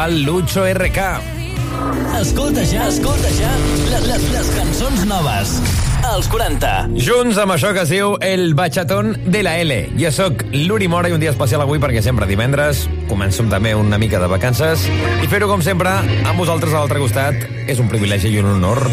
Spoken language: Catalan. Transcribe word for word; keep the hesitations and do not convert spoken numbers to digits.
l'actual Lucho R K. Escolta ja, escolta ja les, les, les cançons noves als quaranta. Junts amb això que es diu El Bachatón de la L. Jo sóc l'Uri Mora i un dia especial avui perquè sempre divendres començo també una mica de vacances i fer-ho com sempre amb vosaltres a l'altre costat és un privilegi i un honor.